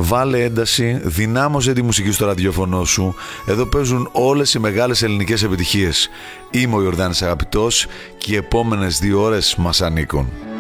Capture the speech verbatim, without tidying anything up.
Βάλε ένταση, δυνάμωσε τη μουσική στο ραδιόφωνο σου. Εδώ παίζουν όλες οι μεγάλες ελληνικές επιτυχίες. Είμαι ο Ιορδάνης Αγαπητός και οι επόμενες δύο ώρες μας ανήκουν.